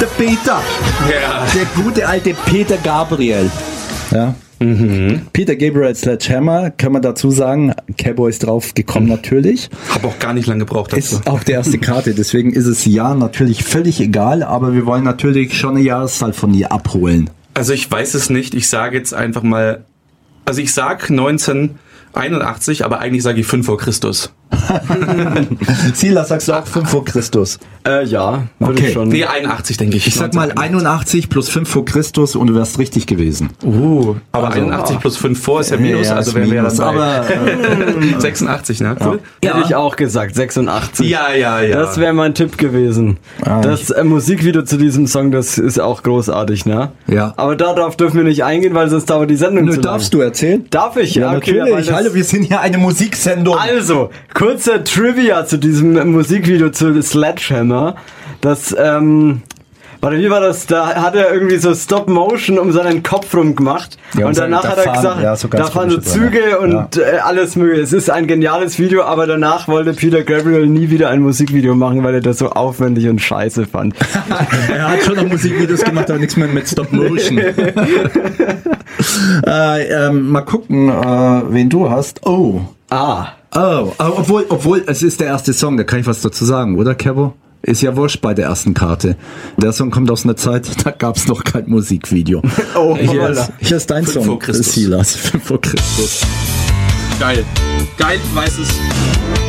Der Peter. Ja. Der gute alte Peter Gabriel. Ja. Peter Gabriel Sledgehammer, kann man dazu sagen. Cabo ist drauf gekommen natürlich. Hab auch gar nicht lange gebraucht dazu. Ist auf der ersten Karte, deswegen ist es ja natürlich völlig egal, aber wir wollen natürlich schon eine Jahreszahl von dir abholen. Also ich weiß es nicht, ich sage jetzt einfach mal, also ich sag 1981, aber eigentlich sage ich 5 vor Christus. Silas, sagst du auch 5 vor Christus? Ja, würde Okay. ich schon. Nee, 81 denke ich. Ich sag mal 81 plus 5 vor Christus und du wärst richtig gewesen. Aber Also, 81 plus 5 vor ist ja Minus, Ja, also ist wären wir ja Minus, dann aber, bei 86, ne? Cool. Hätte ich auch gesagt, 86. Ja. Das wäre mein Tipp gewesen. Das Musikvideo zu diesem Song, das ist auch großartig, ne? Ja. Aber darauf dürfen wir nicht eingehen, weil sonst dauert die Sendung zu lang. Darfst du erzählen? Darf ich? Ja, Okay, natürlich. weil das- Hallo, wir sind hier eine Musiksendung. Also, kurzer Trivia zu diesem Musikvideo zu Sledgehammer. Das, warte, wie war das? Da hat er irgendwie so Stop-Motion um seinen Kopf rum gemacht. Ja, und danach da hat er fahren- gesagt, ja, so ganz da fahren so komische Züge Sachen. und alles mögliche. Es ist ein geniales Video, aber danach wollte Peter Gabriel nie wieder ein Musikvideo machen, weil er das so aufwendig und scheiße fand. Er hat schon noch Musikvideos gemacht, aber nichts mehr mit Stop Motion. Mal gucken, wen du hast. Oh, obwohl es ist der erste Song, da kann ich was dazu sagen, oder, Kevo? Ist ja wurscht bei der ersten Karte. Der Song kommt aus einer Zeit, da gab es noch kein Musikvideo. Oh, Hier ist dein 5 Song, vor Christus. Silas, 5 vor Christus. Geil. Geil, weiß es.